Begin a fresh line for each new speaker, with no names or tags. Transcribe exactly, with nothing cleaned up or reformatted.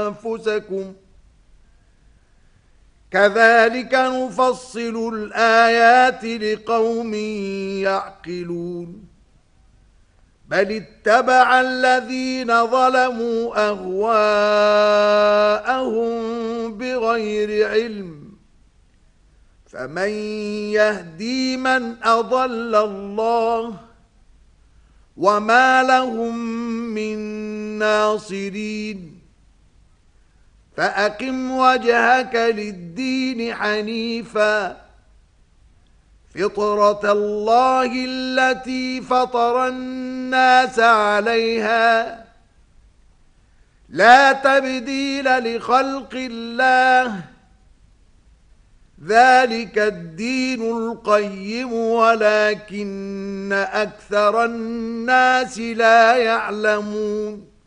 أنفسكم كذلك نفصل الآيات لقوم يعقلون بل اتبع الذين ظلموا أهواءهم بغير علم فمن يهدي من أضل الله وما لهم من ناصرين فأقم وجهك للدين حنيفا فطرة الله التي فطر الناس عليها لا تبديل لخلق الله ذلك الدين القيم ولكن أكثر الناس لا يعلمون